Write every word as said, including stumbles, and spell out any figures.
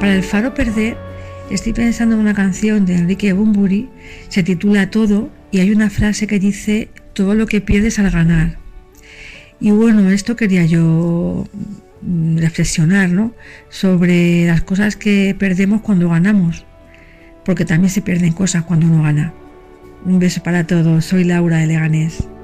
Para el faro perder, estoy pensando en una canción de Enrique Bunbury, se titula Todo, y hay una frase que dice: todo lo que pierdes al ganar. Y bueno, esto quería yo reflexionar, ¿no?, sobre las cosas que perdemos cuando ganamos, porque también se pierden cosas cuando uno gana. Un beso para todos, soy Laura de Leganés.